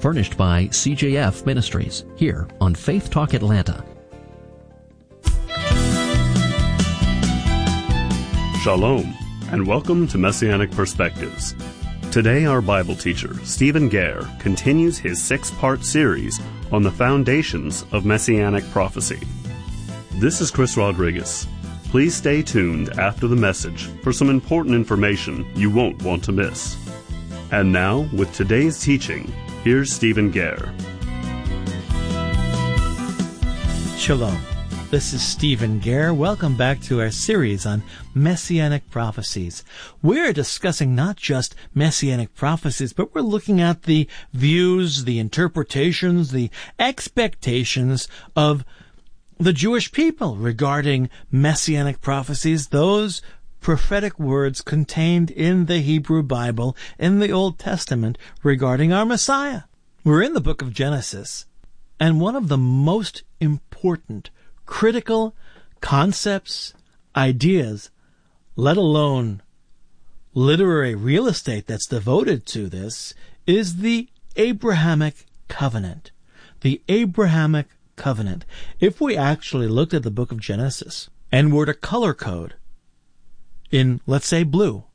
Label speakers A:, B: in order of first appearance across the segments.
A: Furnished by CJF Ministries, here on Faith Talk Atlanta.
B: Shalom, and welcome to Messianic Perspectives. Today our Bible teacher, Stephen Gare, continues his 6-part series on the foundations of Messianic prophecy. This is Chris Rodriguez. Please stay tuned after the message for some important information you won't want to miss. And now, with today's teaching, here's Stephen Gare.
C: Shalom. This is Stephen Gare. Welcome back to our series on Messianic prophecies. We're discussing not just Messianic prophecies, but we're looking at the views, the interpretations, the expectations of the Jewish people regarding Messianic prophecies, those prophetic words contained in the Hebrew Bible in the Old Testament regarding our Messiah. We're in the book of Genesis, and one of the most important critical concepts, ideas, let alone literary real estate that's devoted to this, is the Abrahamic covenant. The Abrahamic covenant. If we actually looked at the book of Genesis and were to color code in, let's say, blue,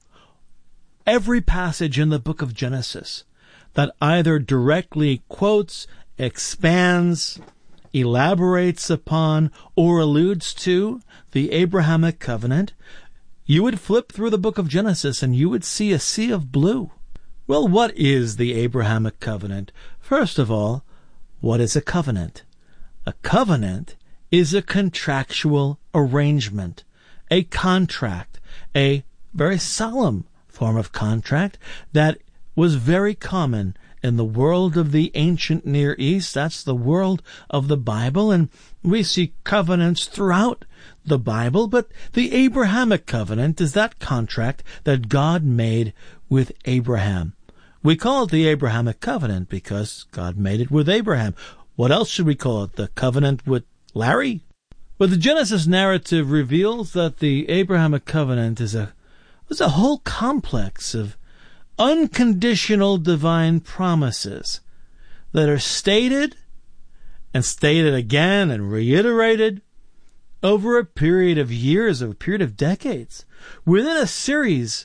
C: every passage in the book of Genesis that either directly quotes, expands, elaborates upon, or alludes to the Abrahamic covenant, you would flip through the book of Genesis and you would see a sea of blue. Well, what is the Abrahamic covenant? First of all, what is a covenant? A covenant is a contractual arrangement, a contract, a very solemn form of contract that was very common in the world of the ancient Near East. That's the world of the Bible, and we see covenants throughout the Bible, but the Abrahamic covenant is that contract that God made with Abraham. We call it the Abrahamic covenant because God made it with Abraham. What else should we call it? The covenant with Larry? But the Genesis narrative reveals that the Abrahamic covenant is a whole complex of unconditional divine promises that are stated and stated again and reiterated over a period of years, over a period of decades, within a series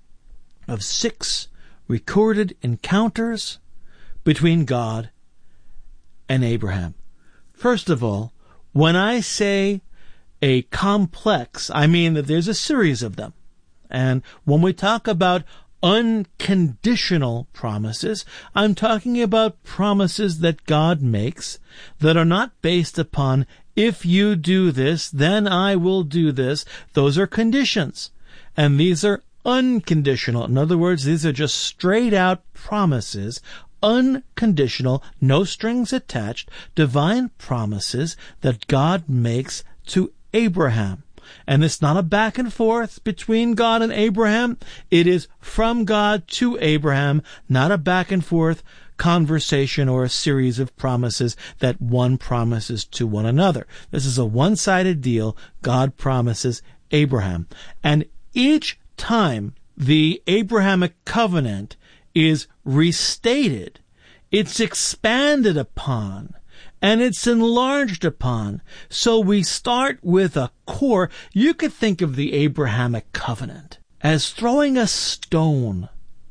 C: of 6 recorded encounters between God and Abraham. First of all, when I say a complex, I mean that there's a series of them. And when we talk about unconditional promises, I'm talking about promises that God makes that are not based upon, if you do this, then I will do this. Those are conditions. And these are unconditional. In other words, these are just straight out promises, unconditional, no strings attached, divine promises that God makes to Abraham. And it's not a back and forth between God and Abraham. It is from God to Abraham, not a back and forth conversation or a series of promises that one promises to one another. This is a one-sided deal. God promises Abraham. And each time the Abrahamic covenant is restated, it's expanded upon, and it's enlarged upon. So we start with a core. You could think of the Abrahamic covenant as throwing a stone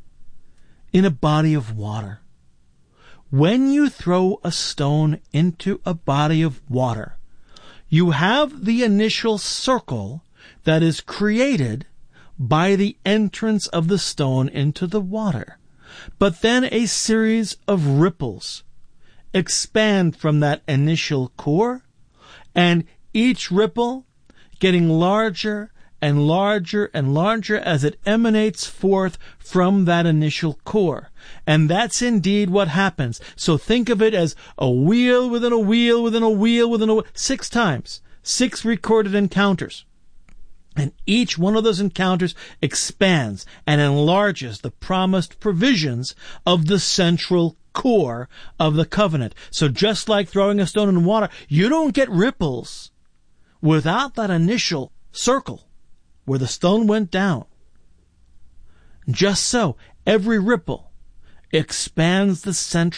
C: in a body of water. When you throw a stone into a body of water, you have the initial circle that is created by the entrance of the stone into the water. But then a series of ripples expand from that initial core, and each ripple getting larger and larger and larger as it emanates forth from that initial core. And that's indeed what happens. So think of it as a wheel within a wheel within a wheel within a wheel, 6 times, 6 recorded encounters. And each one of those encounters expands and enlarges the promised provisions of the central core of the covenant. So just like throwing a stone in water, you don't get ripples without that initial circle where the stone went down. Just so, every ripple expands the central